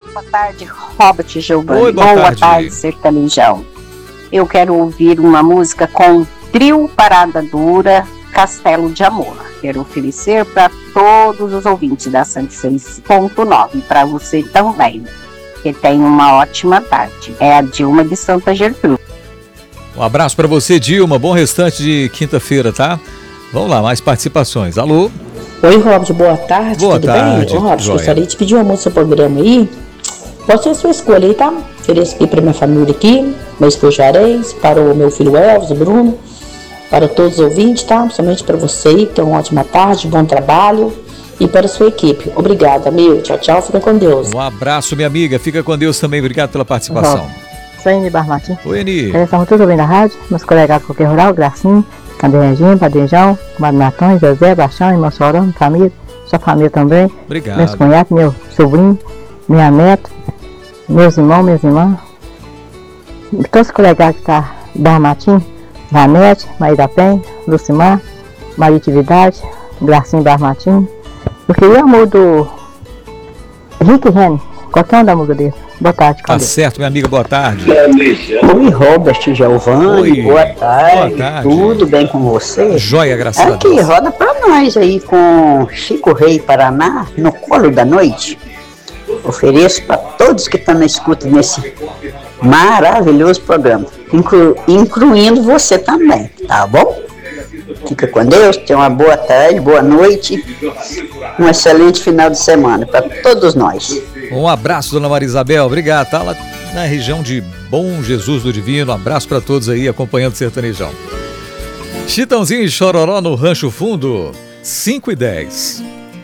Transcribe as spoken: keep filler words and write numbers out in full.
Boa tarde, Robert Giovanni. Oi, boa, boa tarde. tarde, sertanejão. Eu quero ouvir uma música com Trio Parada Dura, Castelo de Amor. Quero oferecer para todos os ouvintes da cento e seis ponto nove, para você também, que tenha uma ótima tarde. É a Dilma de Santa Gertrude. Um abraço para você, Dilma. Bom restante de quinta-feira, tá? Vamos lá, mais participações. Alô? Oi, Robert, boa tarde, boa tudo tarde, bem? Ô, Robert, joia. gostaria de pedir uma música pro programa aí. Pode ser a sua escolha aí, tá? Ofereço aqui pra minha família aqui, meu esposo Juarez, para o meu filho Elvis, o Bruno, para todos os ouvintes, tá? Principalmente para você aí, que tem uma ótima tarde, bom trabalho, e para a sua equipe. Obrigada, meu. Tchau, tchau, fica com Deus. Um abraço, minha amiga. Fica com Deus também. Obrigado pela participação. Sou Eni Barmatim. Oi, Eni. Estamos todos bem da rádio, meus colegas do Coqueiro Rural, Gracinho, Cadê Regina, Padrinjão, Comadre Natão, José, Baixão, irmão Sorão, minha família, sua família também. Obrigado. Meus cunhados, meu sobrinho, minha neta, meus irmãos, minhas irmãs. Todos os colegas que estão da Barmatim, Vanete, Maíra Penha, Lucimar, Maria Atividade, Gracinho Barmatim. Eu queria o amor do Rick Rene, qualquer um da música dele. Boa tarde, Tá certo, minha amiga, boa tarde. Oi, Robert Giovanni, Oi, boa tarde. boa tarde. Tudo bem com você? Joia, graças a Aqui, Deus. roda pra nós aí com Chico Rei Paraná, no colo da noite. Ofereço para todos que estão na escuta nesse maravilhoso programa, inclu, incluindo você também, tá bom? Fica com Deus, tenha uma boa tarde, boa noite, um excelente final de semana para todos nós. Um abraço, dona Maria Isabel. Obrigado. Tá lá na região de Bom Jesus do Divino. Um abraço para todos aí acompanhando o Sertanejão. Chitãozinho e Chororó no Rancho Fundo, cinco e dez.